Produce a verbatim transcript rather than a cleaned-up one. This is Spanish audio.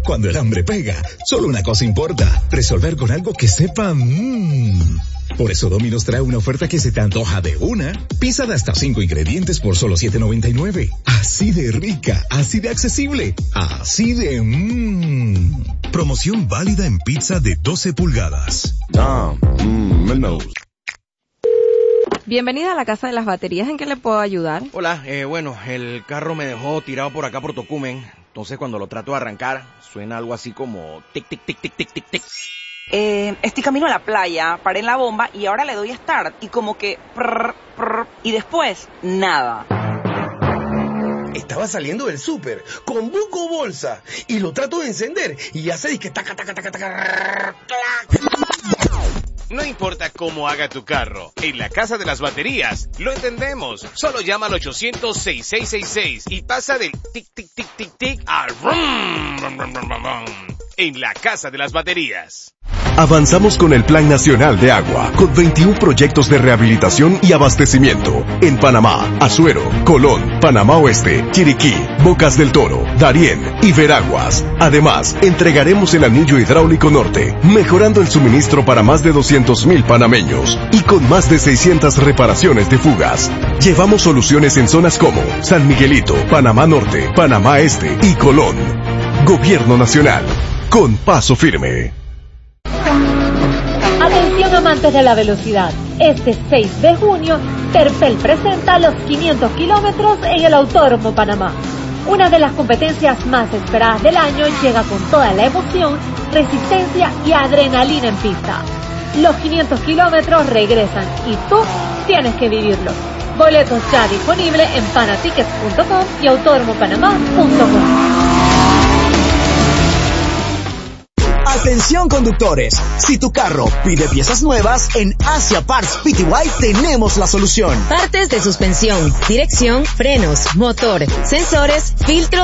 Cuando el hambre pega, solo una cosa importa, resolver con algo que sepa mmm. Por eso Domino's trae una oferta que se te antoja de una. Pizza de hasta cinco ingredientes por solo siete noventa y nueve. Así de rica, así de accesible, así de mmm. Promoción válida en pizza de doce pulgadas. Ah, mmm, Melrose. Bienvenida a la Casa de las Baterías. ¿En qué le puedo ayudar? Hola, eh, bueno, el carro me dejó tirado por acá por Tocumen. Entonces cuando lo trato de arrancar, suena algo así como tic, tic, tic, tic, tic, tic, tic. Eh, estoy camino a la playa, paré en la bomba y ahora le doy start y como que prr, prr, y después nada. Estaba saliendo del súper con buco bolsa y lo trato de encender y hace que taca taca taca taca. No importa cómo haga tu carro, en la Casa de las Baterías lo entendemos. Solo llama al ochocientos, sesenta y seis sesenta y seis y pasa del tic tic tic tic tic al rum, rum, rum, rum, rum, rum. En la Casa de las Baterías. Avanzamos con el Plan Nacional de Agua, con veintiún proyectos de rehabilitación y abastecimiento. En Panamá, Azuero, Colón, Panamá Oeste, Chiriquí, Bocas del Toro, Darién y Veraguas. Además, entregaremos el anillo hidráulico norte, mejorando el suministro para más de doscientos mil panameños. Y con más de seiscientas reparaciones de fugas. Llevamos soluciones en zonas como San Miguelito, Panamá Norte, Panamá Este y Colón. Gobierno Nacional, con paso firme. Atención amantes de la velocidad, este seis de junio, Terpel presenta los quinientos kilómetros en el Autódromo Panamá. Una de las competencias más esperadas del año llega con toda la emoción, resistencia y adrenalina en pista. Los quinientos kilómetros regresan y tú tienes que vivirlos. Boletos ya disponibles en panatickets punto com y autódromo panamá punto com. Atención conductores, si tu carro pide piezas nuevas, en Asia Parts P T Y tenemos la solución. Partes de suspensión, dirección, frenos, motor, sensores, filtros